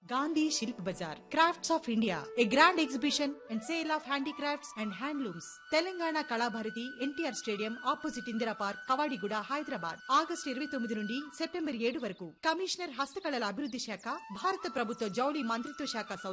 Gandhi Shilp Bazaar, Crafts of India, a grand exhibition and sale of handicrafts and handlooms. Telangana Kalabharati, NTR Stadium, opposite Indira Park, Kavadiguda, Hyderabad. August 29 నుండి September 7 వరకు. Commissioner హస్తకళల అభివృద్ధి శాఖ, భారత ప్రభుత్వ జౌళి మంత్రిత్వ శాఖ